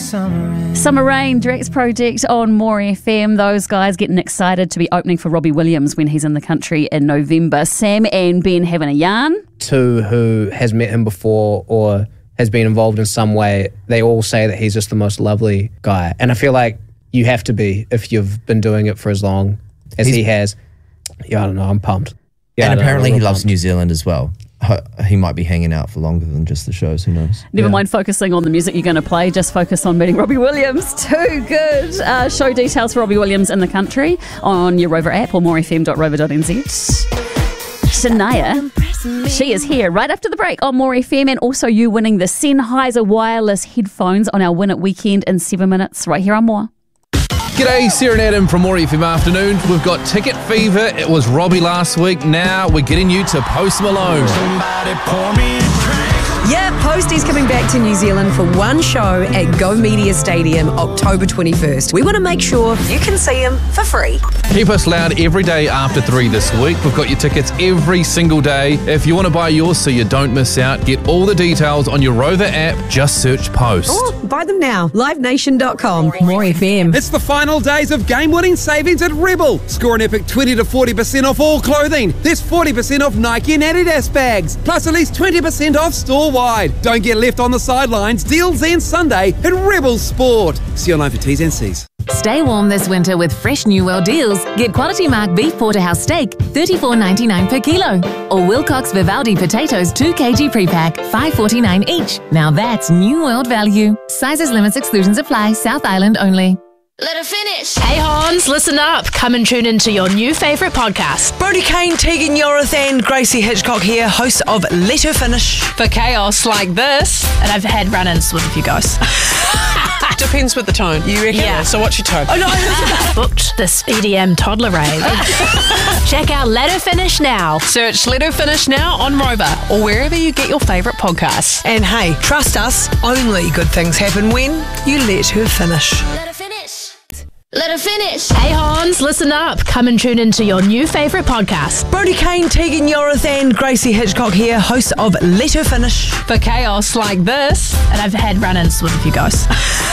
Summer Rain, Drex Project on More FM. Those guys getting excited to be opening for Robbie Williams when he's in the country in November. Sam and Ben having a yarn. Two who has met him before or has been involved in some way, they all say that he's just the most lovely guy. And I feel like you have to be if you've been doing it for as long as he has. Yeah, I don't know. I'm pumped. Yeah, and apparently he loves New Zealand as well. He might be hanging out for longer than just the shows. Who knows? Never mind focusing on the music you're going to play. Just focus on meeting Robbie Williams. Too good. Show details for Robbie Williams in the country on your Rover app or morefm.rover.nz. Shania, she is here right after the break on More FM, and also you winning the Sennheiser wireless headphones on our Win It weekend in 7 minutes right here on More. G'day, Sarah and Adam from More FM Afternoon. We've got Ticket Fever. It was Robbie last week. Now we're getting you to Post Malone. Somebody pour me a drink. Yeah, Posty's coming back to New Zealand for one show at Go Media Stadium, October 21st. We want to make sure you can see him for free. Keep us loud every day after 3 this week. We've got your tickets every single day. If you want to buy yours so you don't miss out, get all the details on your Rover app. Just search Post. Oh, buy them now. LiveNation.com. More FM. It's the final days of game-winning savings at Rebel. Score an epic 20 to 40% off all clothing. There's 40% off Nike and Adidas bags, plus at least 20% off store-wide. Don't get left on the sidelines. Deals end Sunday at Rebel Sport. See online for T's and C's. Stay warm this winter with fresh New World deals. Get Quality Mark beef porterhouse steak, $34.99 per kilo. Or Wilcox Vivaldi potatoes 2 kg pre-pack, $5.49 each. Now that's New World value. Sizes, limits, exclusions apply. South Island only. Let her finish. Hey Hans, listen up. Come and tune into your new favourite podcast. Brody Kane, Tegan Yorath and Gracie Hitchcock here, hosts of Let Her Finish. For chaos like this. And I've had run-ins with a few guys. Depends with the tone. You reckon? Yeah. So what's your tone? Oh no, booked this EDM toddler rave. Check out Let Her Finish now. Search Let Her Finish now on Rover or wherever you get your favourite podcasts. And hey, trust us, only good things happen when you let her finish. Let her finish. Let her finish. Hey Hans, listen up. Come and tune into your new favourite podcast. Brody Kane, Tegan Yorath and Gracie Hitchcock here, hosts of Let Her Finish. For chaos like this. And I've had run-ins with a few guys.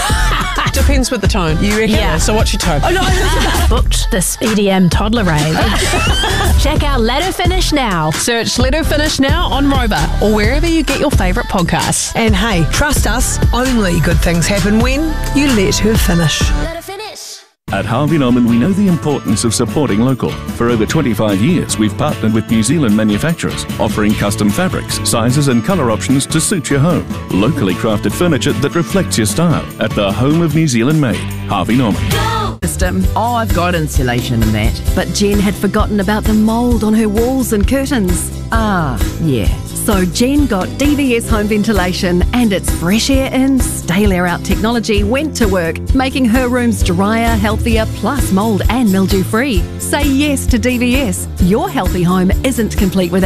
Depends with the tone. You reckon? Yeah. So what's your tone? Oh no, booked this EDM toddler rave. Check out Let Her Finish now. Search Let Her Finish now on Rover or wherever you get your favourite podcasts. And hey, trust us, only good things happen when you let her finish. Let her finish. At Harvey Norman, we know the importance of supporting local. For over 25 years, we've partnered with New Zealand manufacturers, offering custom fabrics, sizes and colour options to suit your home. Locally crafted furniture that reflects your style at the home of New Zealand made, Harvey Norman. System. Oh, I've got insulation and that. But Jen had forgotten about the mould on her walls and curtains. Ah, yeah. So Jen got DVS Home Ventilation and its fresh air in, stale air out technology went to work, making her rooms drier, healthier, plus mould and mildew free. Say yes to DVS. Your healthy home isn't complete without